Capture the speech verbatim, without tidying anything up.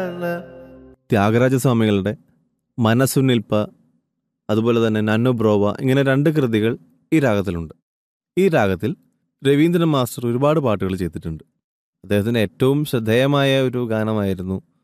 ത്യാഗരാജസ്വാമികളുടെ മനസ്സുനിൽപ്പ, അതുപോലെ തന്നെ നന്നു ബ്രോവ, ഇങ്ങനെ രണ്ട് കൃതികൾ ഈ രാഗത്തിലുണ്ട്. ഈ രാഗത്തിൽ രവീന്ദ്രൻ മാസ്റ്റർ ഒരുപാട് പാട്ടുകൾ ചെയ്തിട്ടുണ്ട്. അദ്ദേഹത്തിൻ്റെ ഏറ്റവും ശ്രദ്ധേയമായ ഒരു ഗാനമായിരുന്നു